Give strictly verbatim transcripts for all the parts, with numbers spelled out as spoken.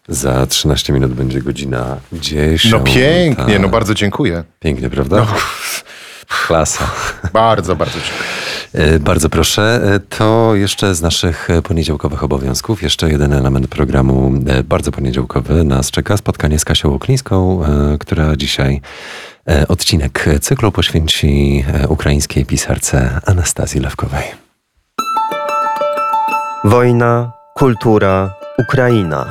Za trzynaście minut będzie godzina dziesiąta. No pięknie, no bardzo dziękuję. Pięknie, prawda? No. Klasa. Bardzo, bardzo dziękuję. Bardzo proszę. To jeszcze z naszych poniedziałkowych obowiązków, jeszcze jeden element programu bardzo poniedziałkowy nas czeka. Spotkanie z Kasią Oklińską, która dzisiaj odcinek cyklu poświęci ukraińskiej pisarce Anastazji Lewkowej. Wojna, kultura, Ukraina.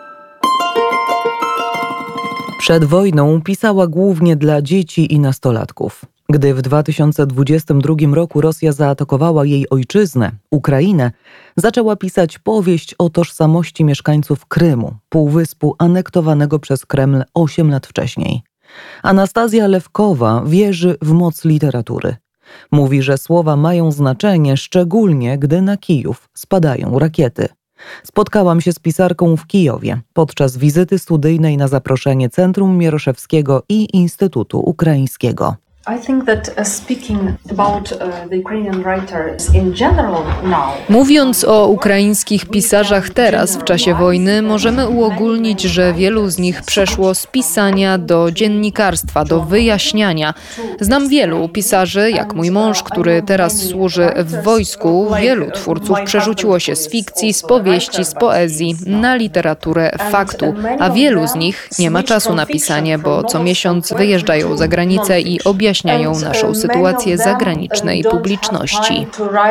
Przed wojną pisała głównie dla dzieci i nastolatków. Gdy w dwa tysiące dwudziestym drugim roku Rosja zaatakowała jej ojczyznę, Ukrainę, zaczęła pisać powieść o tożsamości mieszkańców Krymu, półwyspu anektowanego przez Kreml osiem lat wcześniej. Anastazja Lewkowa wierzy w moc literatury. Mówi, że słowa mają znaczenie, szczególnie gdy na Kijów spadają rakiety. Spotkałam się z pisarką w Kijowie podczas wizyty studyjnej na zaproszenie Centrum Mieroszewskiego i Instytutu Ukraińskiego. Mówiąc o ukraińskich pisarzach teraz, w czasie wojny, możemy uogólnić, że wielu z nich przeszło z pisania do dziennikarstwa, do wyjaśniania. Znam wielu pisarzy, jak mój mąż, który teraz służy w wojsku. Wielu twórców przerzuciło się z fikcji, z powieści, z poezji na literaturę faktu, a wielu z nich nie ma czasu na pisanie, bo co miesiąc wyjeżdżają za granicę i objaśniają wyjaśniają naszą sytuację zagranicznej publiczności.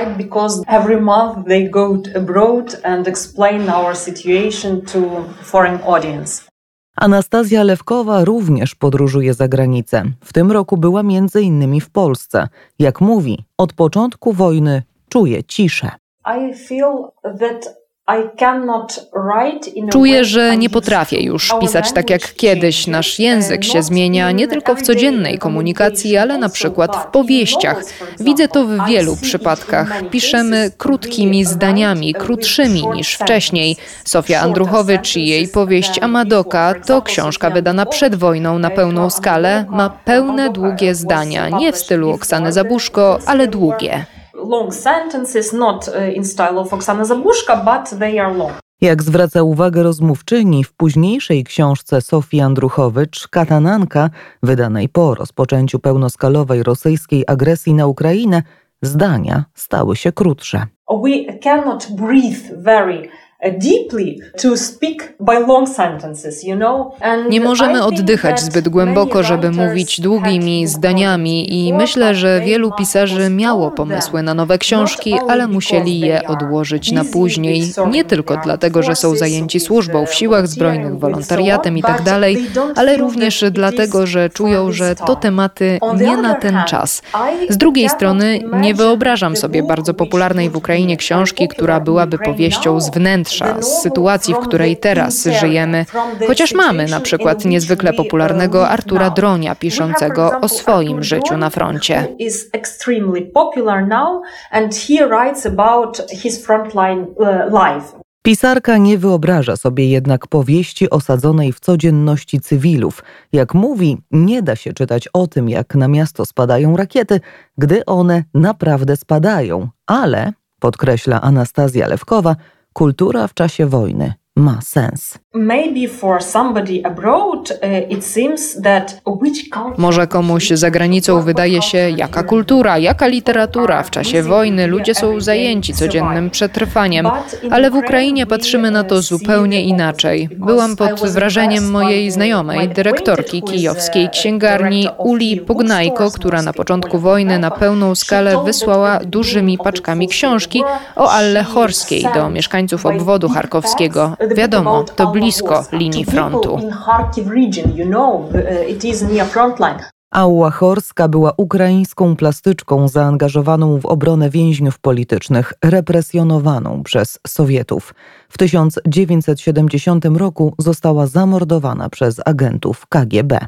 Anastazja Lewkowa również podróżuje za granicę. W tym roku była między innymi w Polsce. Jak mówi, od początku wojny czuje ciszę. Czuję, że nie potrafię już pisać tak jak kiedyś. Nasz język się zmienia nie tylko w codziennej komunikacji, ale na przykład w powieściach. Widzę to w wielu przypadkach. Piszemy krótkimi zdaniami, krótszymi niż wcześniej. Zofia Andruchowicz i jej powieść Amadoka to książka wydana przed wojną na pełną skalę. Ma pełne, długie zdania, nie w stylu Oksany Zabuszko, ale długie. Long sentences, not in style of Oksana Zabuszka, but they are long. Jak zwraca uwagę rozmówczyni, w późniejszej książce Sofii Andruchowicz Katananka, wydanej po rozpoczęciu pełnoskalowej rosyjskiej agresji na Ukrainę, zdania stały się krótsze. We cannot breathe very deeply to speak by long sentences, you know? Nie możemy oddychać zbyt głęboko, żeby mówić długimi zdaniami i myślę, że wielu pisarzy miało pomysły na nowe książki, ale musieli je odłożyć na później. Nie tylko dlatego, że są zajęci służbą w siłach zbrojnych, wolontariatem i tak dalej, ale również dlatego, że czują, że to tematy nie na ten czas. Z drugiej strony nie wyobrażam sobie bardzo popularnej w Ukrainie książki, która byłaby powieścią z wnętrza, z sytuacji, w której teraz żyjemy. Chociaż mamy na przykład niezwykle popularnego Artura Dronia, piszącego o swoim życiu na froncie. Pisarka nie wyobraża sobie jednak powieści osadzonej w codzienności cywilów. Jak mówi, nie da się czytać o tym, jak na miasto spadają rakiety, gdy one naprawdę spadają. Ale, podkreśla Anastazja Lewkowa, kultura w czasie wojny ma sens. Może komuś za granicą wydaje się, jaka kultura, jaka literatura. W czasie wojny ludzie są zajęci codziennym przetrwaniem, ale w Ukrainie patrzymy na to zupełnie inaczej. Byłam pod wrażeniem mojej znajomej, dyrektorki kijowskiej księgarni Uli Pognajko, która na początku wojny na pełną skalę wysłała dużymi paczkami książki o Alle Horskiej do mieszkańców obwodu charkowskiego. Wiadomo, to blisko linii frontu. Alla Horska była ukraińską plastyczką zaangażowaną w obronę więźniów politycznych, represjonowaną przez Sowietów. W tysiąc dziewięćset siedemdziesiątym roku została zamordowana przez agentów K G B.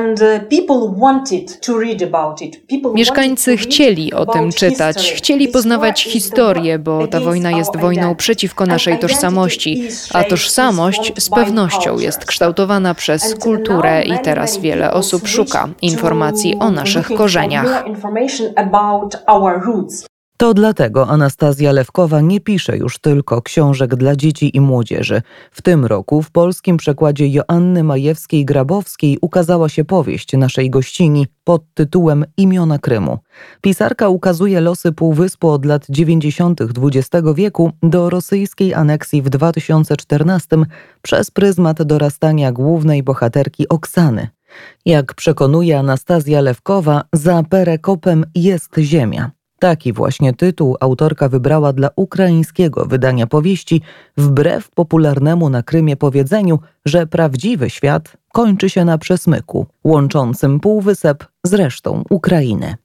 Mieszkańcy chcieli o tym czytać, chcieli poznawać historię, bo ta wojna jest wojną przeciwko naszej tożsamości, a tożsamość z pewnością jest kształtowana przez kulturę i teraz wiele osób szuka informacji o naszych korzeniach. To dlatego Anastazja Lewkowa nie pisze już tylko książek dla dzieci i młodzieży. W tym roku w polskim przekładzie Joanny Majewskiej-Grabowskiej ukazała się powieść naszej gościni pod tytułem Imiona Krymu. Pisarka ukazuje losy Półwyspu od lat dziewięćdziesiątych dwudziestego wieku do rosyjskiej aneksji w dwa tysiące czternastym przez pryzmat dorastania głównej bohaterki Oksany. Jak przekonuje Anastazja Lewkowa, za Perekopem jest ziemia. Taki właśnie tytuł autorka wybrała dla ukraińskiego wydania powieści, wbrew popularnemu na Krymie powiedzeniu, że prawdziwy świat kończy się na przesmyku, łączącym Półwysep z resztą Ukrainy.